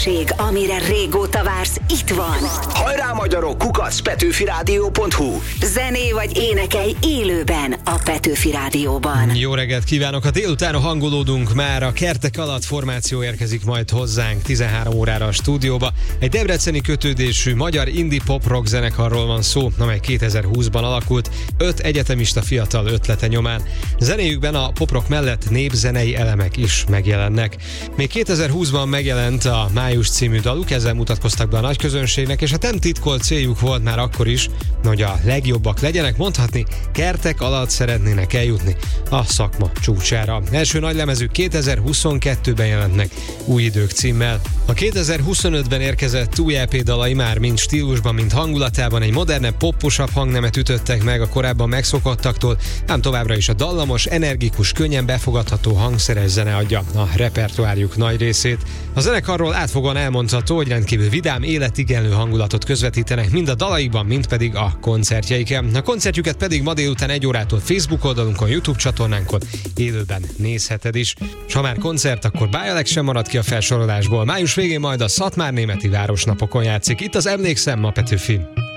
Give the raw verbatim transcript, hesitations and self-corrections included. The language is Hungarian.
Amire régóta vársz, itt van. Hajrá magyarok, kukac petőfirádió pont hu. Zené vagy énekelj élőben a Petőfi Rádióban. Jó reggelt kívánok! A délutánra hangolódunk már, a Kertek alatt formáció érkezik majd hozzánk tizenhárom órára a stúdióba. Egy debreceni kötődésű magyar indie pop rock zenekarról van szó, amely kétezer-húszban alakult, öt egyetemista fiatal ötlete nyomán. Zenéjükben a pop rock mellett népzenei elemek is megjelennek. Még kétezer-húszban megjelent a Május című daluk, ezzel mutatkoztak be a nagy közönségnek, és a nem titkolt céljuk volt már akkor is, hogy a legjobbak legyenek, mondhatni, kertek alatt szeretnének eljutni a szakma csúcsára. Első nagy lemezük kétezer-huszonkettőben jelentnek, Új idők címmel. A kétezer-huszonötben érkezett új é pé dalai már mind stílusban, mind hangulatában egy modernebb, popposabb hangnemet ütöttek meg a korábban megszokottaktól, ám továbbra is a dallamos, energikus, könnyen befogadható hangszeres zene adja a repertoárjuk nagy részét. A zenekarról átfogóan elmondható, hogy rendkívül vidám, életigenlő hangulatot közvetítenek mind a dalaikban, mind pedig a koncertjeiken. A koncertjüket pedig ma délután egy órától Facebook oldalunkon, YouTube csatornánkon élőben nézheted is. S ha már koncert, akkor Bialex sem marad ki a felsorolásból. Május végén majd a Szatmárnémeti Városnapokon játszik. Itt az Emlékszem, ma Petőfi.